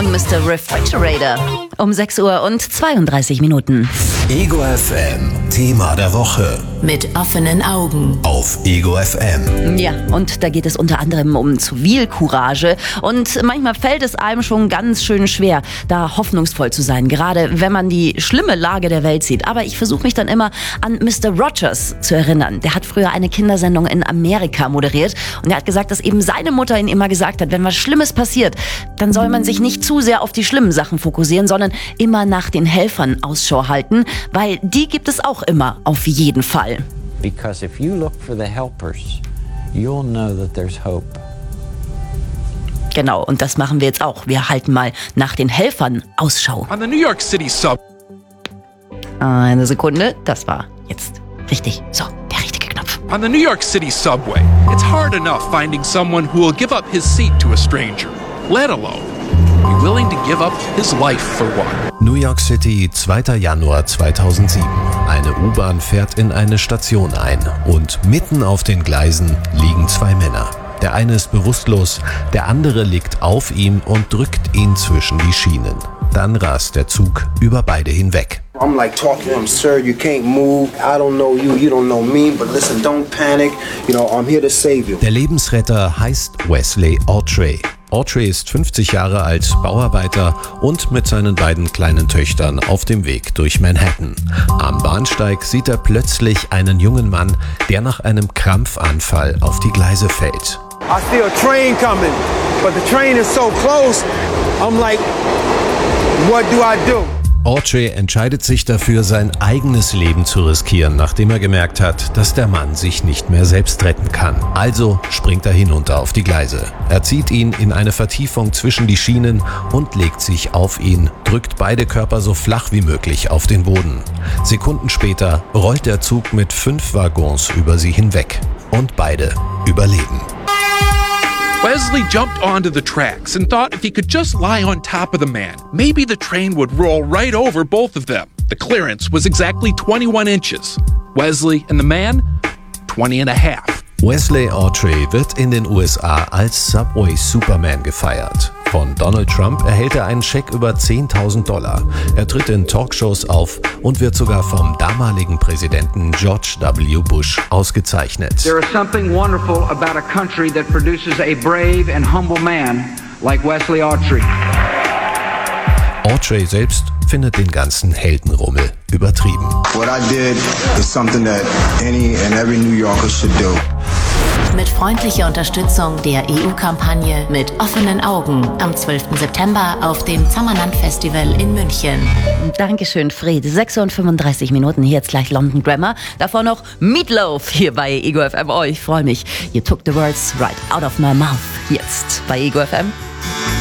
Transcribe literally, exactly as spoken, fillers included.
Morning, Mister Refrigerator. Um sechs Uhr und zweiunddreißig Minuten. Ego F M, Thema der Woche. Mit offenen Augen. Auf Ego F M. Ja, und da geht es unter anderem um Zivilcourage. Und manchmal fällt es einem schon ganz schön schwer, da hoffnungsvoll zu sein. Gerade wenn man die schlimme Lage der Welt sieht. Aber ich versuche mich dann immer an Mister Rogers zu erinnern. Der hat früher eine Kindersendung in Amerika moderiert. Und er hat gesagt, dass eben seine Mutter ihn immer gesagt hat, wenn was Schlimmes passiert, dann soll man sich nicht zu sehr auf die schlimmen Sachen fokussieren, sondern immer nach den Helfern Ausschau halten, weil die gibt es auch immer, auf jeden Fall. Because if you look for the helpers, you'll know that there's hope. Genau, und das machen wir jetzt auch. Wir halten mal nach den Helfern Ausschau. On the New York City sub. Eine Sekunde, das war jetzt richtig. So, der richtige Knopf. On the New York City subway, it's hard enough finding someone who will give up his seat to a stranger, let alone be willing to give up his life for one. New York City, zweiter Januar zweitausendsieben. Eine U-Bahn fährt in eine Station ein und mitten auf den Gleisen liegen zwei Männer. Der eine ist bewusstlos, der andere liegt auf ihm und drückt ihn zwischen die Schienen. Dann rast der Zug über beide hinweg. I'm like talking to him, sir, you can't move. I don't know you, you don't know me, but listen, don't panic. You know, I'm here to save you. Der Lebensretter heißt Wesley Autry. Autry ist fünfzig Jahre alt, Bauarbeiter und mit seinen beiden kleinen Töchtern auf dem Weg durch Manhattan. Am Bahnsteig sieht er plötzlich einen jungen Mann, der nach einem Krampfanfall auf die Gleise fällt. I see a train coming, but the train is so close. I'm like, what do I do? Autry entscheidet sich dafür, sein eigenes Leben zu riskieren, nachdem er gemerkt hat, dass der Mann sich nicht mehr selbst retten kann. Also springt er hinunter auf die Gleise. Er zieht ihn in eine Vertiefung zwischen die Schienen und legt sich auf ihn, drückt beide Körper so flach wie möglich auf den Boden. Sekunden später rollt der Zug mit fünf Waggons über sie hinweg. Und beide überleben. Wesley jumped onto the tracks and thought if he could just lie on top of the man, maybe the train would roll right over both of them. The clearance was exactly twenty-one inches. Wesley and the man, twenty and a half. Wesley Autry wird in den U S A als Subway Superman gefeiert. Von Donald Trump erhält er einen Scheck über zehntausend Dollar. Er tritt in Talkshows auf und wird sogar vom damaligen Präsidenten George W. Bush ausgezeichnet. There is something wonderful about a country that produces a brave and humble man like Wesley Autry. Autry selbst findet den ganzen Heldenrummel übertrieben. What I did is something that any and every New Yorker should do. Mit freundlicher Unterstützung der E U-Kampagne Mit offenen Augen am zwölften September auf dem Zammerland Festival in München. Dankeschön, Fred. sechs Uhr und fünfunddreißig Minuten. Hier jetzt gleich London Grammar. Davor noch Meatloaf hier bei Ego F M. Oh, ich freue mich. You took the words right out of my mouth. Jetzt bei Ego F M.